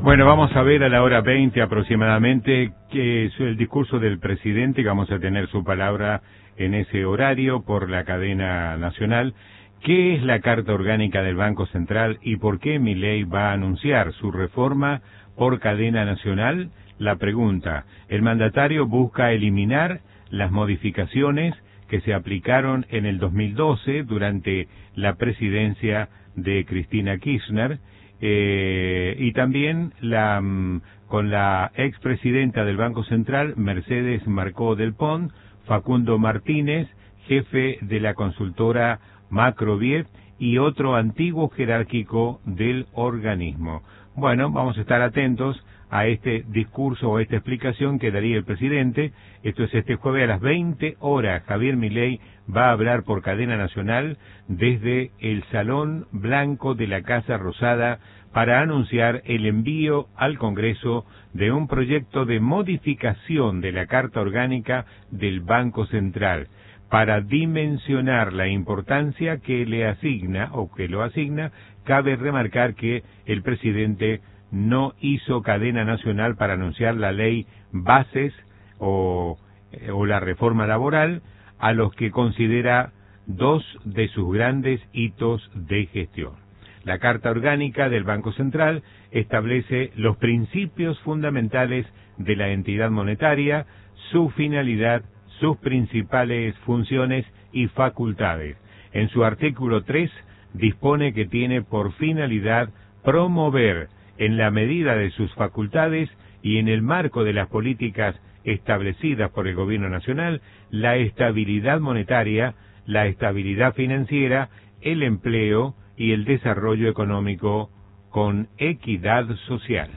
Bueno, vamos a ver a la hora 20 aproximadamente que es el discurso del presidente, que vamos a tener su palabra en ese horario por la cadena nacional. ¿Qué es la Carta Orgánica del Banco Central y por qué Milei va a anunciar su reforma por cadena nacional? La pregunta. El mandatario busca eliminar las modificaciones que se aplicaron en el 2012 durante la presidencia de Cristina Kirchner, y también con la expresidenta del Banco Central, Mercedes Marcó del Pont, Facundo Martínez, jefe de la consultora Macroviet y otro antiguo jerárquico del organismo. Bueno, vamos a estar atentos a este discurso o esta explicación que daría el presidente. Esto es este jueves a las 20 horas. Javier Milei va a hablar por cadena nacional desde el Salón Blanco de la Casa Rosada para anunciar el envío al Congreso de un proyecto de modificación de la Carta Orgánica del Banco Central para dimensionar la importancia que le asigna o que lo asigna. Cabe remarcar que el presidente no hizo cadena nacional para anunciar la ley bases o la reforma laboral, a los que considera dos de sus grandes hitos de gestión. La Carta Orgánica del Banco Central establece los principios fundamentales de la entidad monetaria, su finalidad, sus principales funciones y facultades. En su artículo 3 dispone que tiene por finalidad promover, en la medida de sus facultades y en el marco de las políticas establecidas por el Gobierno Nacional, la estabilidad monetaria, la estabilidad financiera, el empleo y el desarrollo económico con equidad social.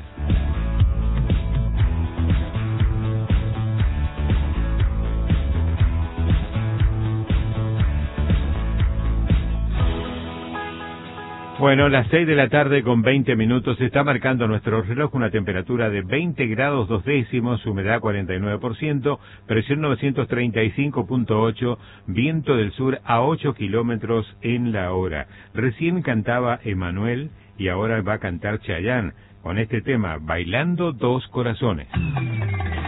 Bueno, las 6 de la tarde con 20 minutos está marcando nuestro reloj una temperatura de 20 grados 2 décimos, humedad 49%, presión 935.8, viento del sur a 8 kilómetros en la hora. Recién cantaba Emanuel y ahora va a cantar Chayanne con este tema, Bailando Dos Corazones.